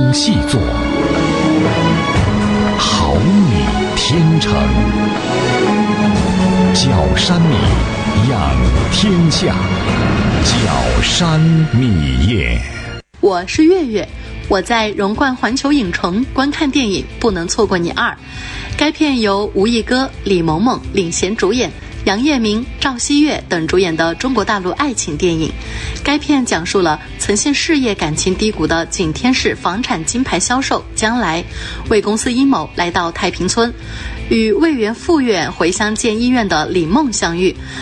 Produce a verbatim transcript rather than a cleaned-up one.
工细作，好米天成。角山米养天下，角山米业。 我是月月，我在荣冠环球影城观看电影《不能错过你二》。该片由吴亦歌、李萌萌领衔主演，杨业明、赵希月等主演的中国大陆爱情电影。该片讲述了曾陷事业感情低谷的景天市房产金牌销售将来，为公司阴谋来到太平村，与魏源副院回乡建医院的李梦相遇，